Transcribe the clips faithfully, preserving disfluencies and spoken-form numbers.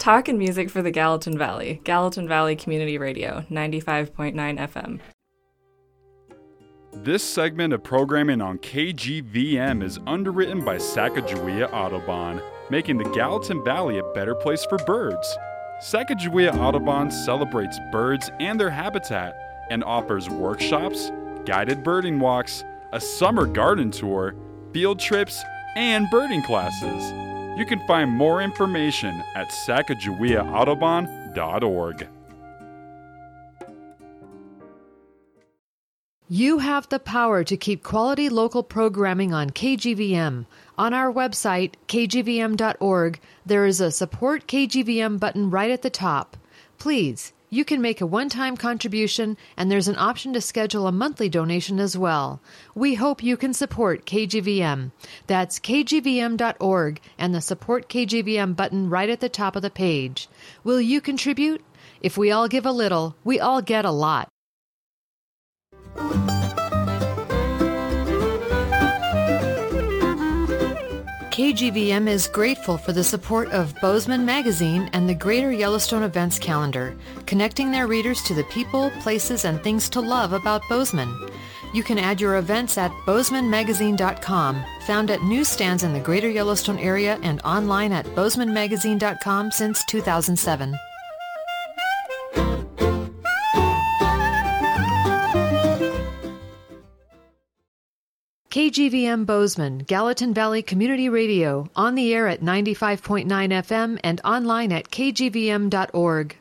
Talk and music for the Gallatin Valley. Gallatin Valley Community Radio, ninety-five point nine F M. This segment of programming on K G V M is underwritten by Sacagawea Audubon, making the Gallatin Valley a better place for birds. Sacagawea Audubon celebrates birds and their habitat and offers workshops, guided birding walks, a summer garden tour, field trips, and birding classes. You can find more information at sacagawea audubon dot org. You have the power to keep quality local programming on K G V M. On our website, k g v m dot org, there is a Support K G V M button right at the top. Please, you can make a one-time contribution, and there's an option to schedule a monthly donation as well. We hope you can support K G V M. That's k g v m dot org and the Support K G V M button right at the top of the page. Will you contribute? If we all give a little, we all get a lot. K G V M is grateful for the support of Bozeman Magazine and the Greater Yellowstone Events Calendar, connecting their readers to the people, places, and things to love about Bozeman. You can add your events at bozeman magazine dot com, found at newsstands in the Greater Yellowstone area and online at bozeman magazine dot com since two thousand seven. K G V M Bozeman, Gallatin Valley Community Radio, on the air at ninety-five point nine F M and online at k g v m dot org.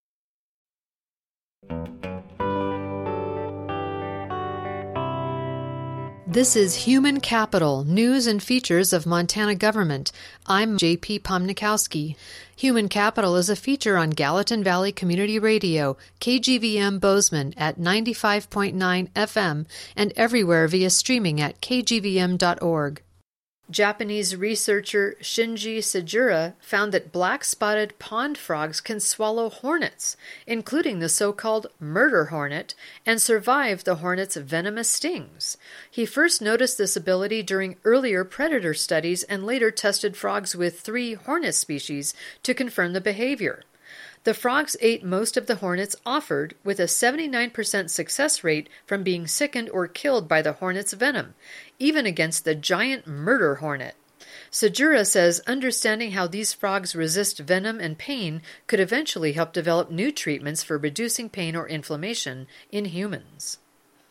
This is Human Capital, News and Features of Montana Government. I'm J P Pomnikowski. Human Capital is a feature on Gallatin Valley Community Radio, K G V M Bozeman at ninety-five point nine F M, and everywhere via streaming at k g v m dot org. Japanese researcher Shinji Sejura found that black-spotted pond frogs can swallow hornets, including the so-called murder hornet, and survive the hornet's venomous stings. He first noticed this ability during earlier predator studies and later tested frogs with three hornet species to confirm the behavior. The frogs ate most of the hornets offered, with a seventy-nine percent success rate from being sickened or killed by the hornet's venom, even against the giant murder hornet. Sejura says understanding how these frogs resist venom and pain could eventually help develop new treatments for reducing pain or inflammation in humans.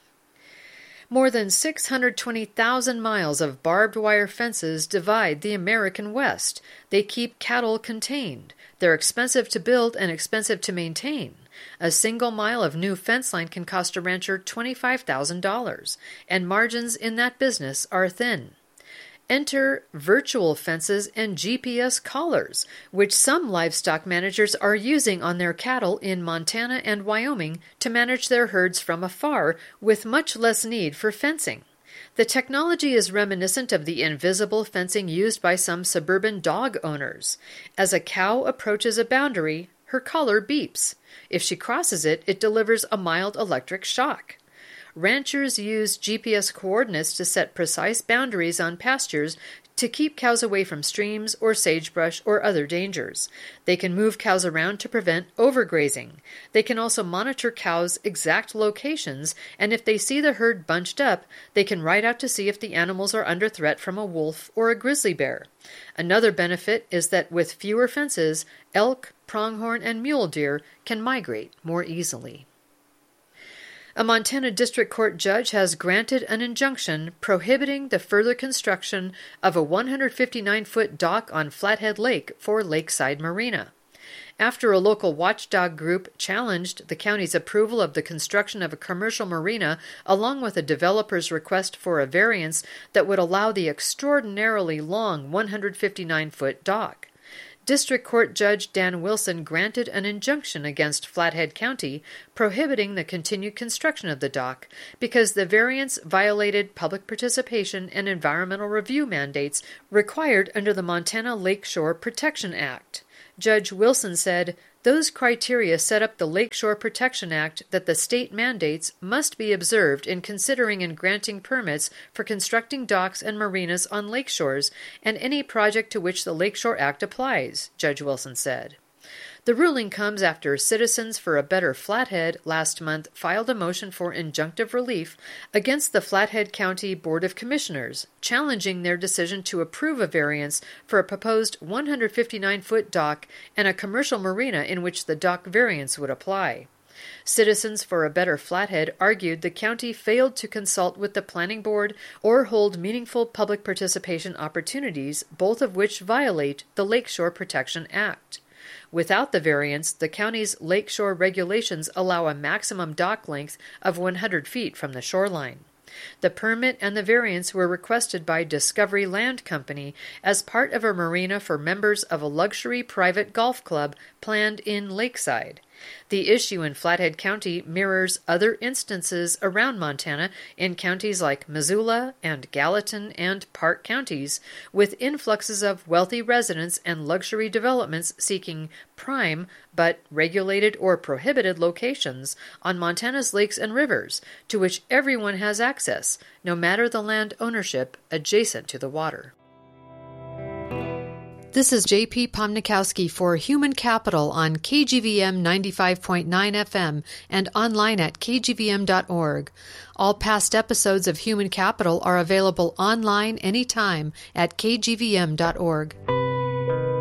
More than six hundred twenty thousand miles of barbed wire fences divide the American West. They keep cattle contained. They're expensive to build and expensive to maintain. A single mile of new fence line can cost a rancher twenty-five thousand dollars, and margins in that business are thin. Enter virtual fences and G P S collars, which some livestock managers are using on their cattle in Montana and Wyoming to manage their herds from afar with much less need for fencing. The technology is reminiscent of the invisible fencing used by some suburban dog owners. As a cow approaches a boundary, her collar beeps. If she crosses it, it delivers a mild electric shock. Ranchers use G P S coordinates to set precise boundaries on pastures to keep cows away from streams or sagebrush or other dangers. They can move cows around to prevent overgrazing. They can also monitor cows' exact locations, and if they see the herd bunched up, they can ride out to see if the animals are under threat from a wolf or a grizzly bear. Another benefit is that with fewer fences, elk, pronghorn, and mule deer can migrate more easily. A Montana District Court judge has granted an injunction prohibiting the further construction of a one hundred fifty-nine foot dock on Flathead Lake for Lakeside Marina. After a local watchdog group challenged the county's approval of the construction of a commercial marina along with a developer's request for a variance that would allow the extraordinarily long one hundred fifty-nine foot dock. District Court Judge Dan Wilson granted an injunction against Flathead County prohibiting the continued construction of the dock because the variance violated public participation and environmental review mandates required under the Montana Lakeshore Protection Act. Judge Wilson said, "Those criteria set up the Lakeshore Protection Act that the state mandates must be observed in considering and granting permits for constructing docks and marinas on lakeshores and any project to which the Lakeshore Act applies," Judge Wilson said. The ruling comes after Citizens for a Better Flathead last month filed a motion for injunctive relief against the Flathead County Board of Commissioners, challenging their decision to approve a variance for a proposed one hundred fifty-nine foot dock and a commercial marina in which the dock variance would apply. Citizens for a Better Flathead argued the county failed to consult with the planning board or hold meaningful public participation opportunities, both of which violate the Lakeshore Protection Act. Without the variance, the county's lakeshore regulations allow a maximum dock length of one hundred feet from the shoreline. The permit and the variance were requested by Discovery Land Company as part of a marina for members of a luxury private golf club planned in Lakeside. The issue in Flathead County mirrors other instances around Montana in counties like Missoula and Gallatin and Park counties, with influxes of wealthy residents and luxury developments seeking prime but regulated or prohibited locations on Montana's lakes and rivers, to which everyone has access, no matter the land ownership adjacent to the water. This is J P Pomnikowski for Human Capital on K G V M ninety-five point nine F M and online at k g v m dot org. All past episodes of Human Capital are available online anytime at k g v m dot org.